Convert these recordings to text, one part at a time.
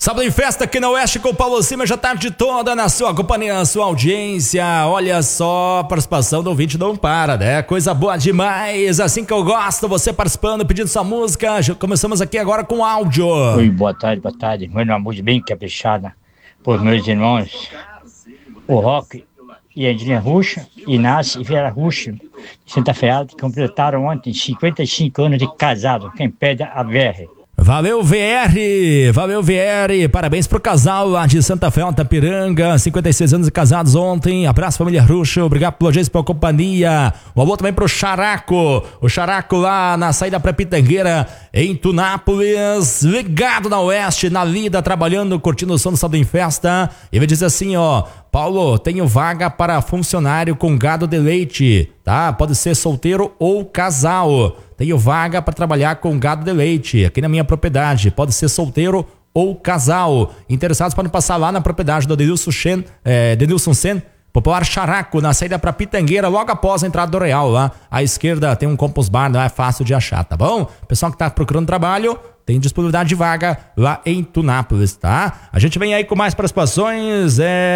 Sábado em festa aqui na Oeste com o Paulo Cima, já tarde toda na sua companhia, na sua audiência. Olha só, a participação do ouvinte não para, né? Coisa boa demais, assim que eu gosto, você participando, pedindo sua música. Já começamos aqui agora com áudio. Oi, boa tarde. Manda uma música bem caprichada por meus irmãos, o Roque e a Andrinha Ruxa, Inácio e Vera Ruxa, de Santa Feada, que completaram ontem 55 anos de casado. Quem pede a VR. Valeu, VR, parabéns pro casal lá de Santa Fé, Itapiranga, 56 anos de casados ontem, abraço família Ruxa, obrigado pela audiência, pela companhia, um alô também pro Characo, o Characo lá na saída pra Pitangueira, em Tunápolis, ligado na Oeste, na lida, trabalhando, curtindo o som do Sábado em Festa, e vai dizer assim, ó, Paulo, tenho vaga para funcionário com gado de leite, tá? Pode ser solteiro ou casal. Tenho vaga para trabalhar com gado de leite aqui na minha propriedade. Pode ser solteiro ou casal. Interessados podem passar lá na propriedade do Denilson Sen, popular Characo, na saída para Pitangueira, logo após a entrada do Real. Lá à esquerda tem um Compos Bar, não é fácil de achar, tá bom? Pessoal que tá procurando trabalho, tem disponibilidade de vaga lá em Tunápolis, tá? A gente vem aí com mais participações,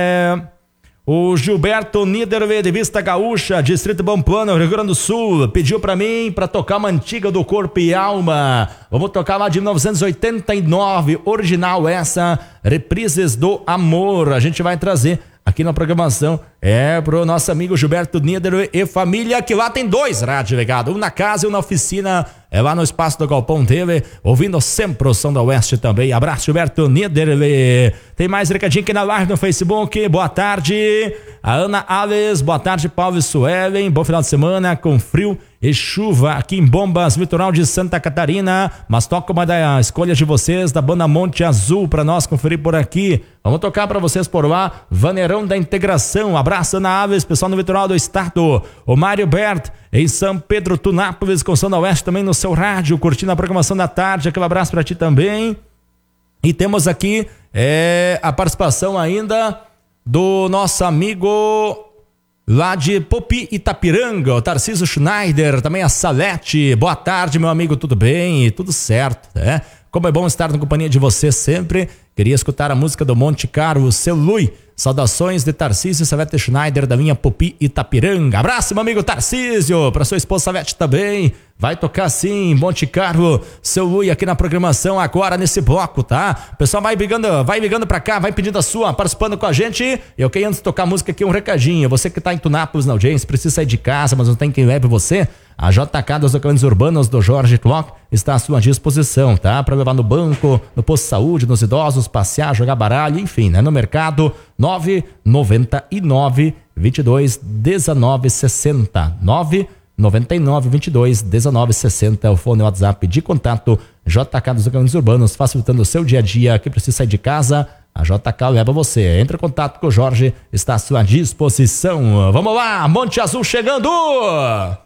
o Gilberto Niederwe, de Vista Gaúcha, Distrito Bom Plano, Rio Grande do Sul, pediu pra mim pra tocar uma antiga do Corpo e Alma. Vamos tocar lá de 1989, original essa, Reprises do Amor. A gente vai trazer aqui na programação, pro nosso amigo Gilberto Niederwe e família, que lá tem 2 rádios ligados, um na casa e um na oficina, lá no espaço do Galpão TV, ouvindo sempre o som da Oeste também. Abraço, Gilberto Niederwe. Tem mais recadinho aqui na live no Facebook. Boa tarde, a Ana Alves, boa tarde, Paulo e Suelen, bom final de semana com frio e chuva aqui em Bombas, litoral de Santa Catarina, mas toca uma da escolha de vocês, da banda Monte Azul, pra nós conferir por aqui. Vamos tocar pra vocês por lá, Vaneirão da Integração. Abraço, Ana Alves, pessoal no litoral do estado. O Mário Bert, em São Pedro, Tunápolis, com som da Oeste também no seu rádio, curtindo a programação da tarde. Aquele abraço pra ti também. E temos aqui a participação ainda do nosso amigo lá de Popi, Itapiranga, o Tarcísio Schneider, também a Salete. Boa tarde, meu amigo, tudo bem? Tudo certo, né? Como é bom estar na companhia de você sempre. Queria escutar a música do Monte Carlo, Seu Lui. Saudações de Tarcísio e Salete Schneider, da minha Popi, Itapiranga. Abraço, meu amigo Tarcísio, para sua esposa Salete também. Vai tocar sim, Monte Carlo, Seu Lui, aqui na programação agora nesse bloco, tá? O pessoal vai ligando pra cá, vai pedindo a sua, participando com a gente. Eu queria, antes de tocar a música aqui, um recadinho. Você que tá em Tunápolis na audiência, precisa sair de casa, mas não tem quem leve você. A JK dos Locais Urbanos do Jorge Clock está à sua disposição, tá? Para levar no banco, no posto de saúde, nos idosos, passear, jogar baralho, enfim, né? No mercado, 999 22 19 60. 999 22 19 60 é o fone WhatsApp de contato. JK dos Locais Urbanos, facilitando o seu dia a dia. Quem precisa sair de casa, a JK leva você. Entre em contato com o Jorge, está à sua disposição. Vamos lá, Monte Azul chegando!